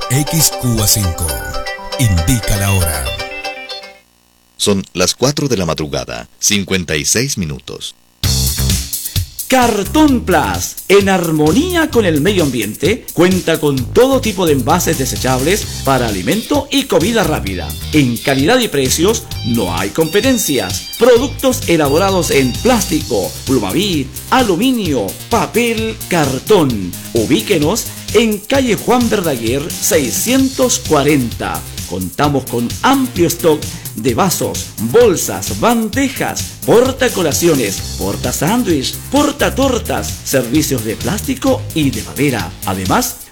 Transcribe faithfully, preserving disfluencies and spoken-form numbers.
X Q A cinco. Indica la hora. Son las cuatro de la madrugada, cincuenta y seis minutos. Cartón Plus, en armonía con el medio ambiente, cuenta con todo tipo de envases desechables para alimento y comida rápida. En calidad y precios no hay competencias. Productos elaborados en plástico, plumavit, aluminio, papel, cartón. Ubíquenos en calle Juan Verdaguer seiscientos cuarenta. Contamos con amplio stock de vasos, bolsas, bandejas, portacolaciones, porta sándwich, porta tortas, servicios de plástico y de madera. Además,